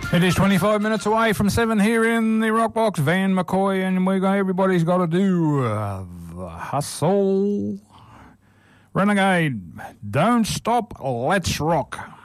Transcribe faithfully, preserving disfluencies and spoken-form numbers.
It is twenty-five minutes away from seven here in the Rock Box. Van McCoy, and we got everybody's got to do uh, the hustle. Renegade, don't stop, let's rock.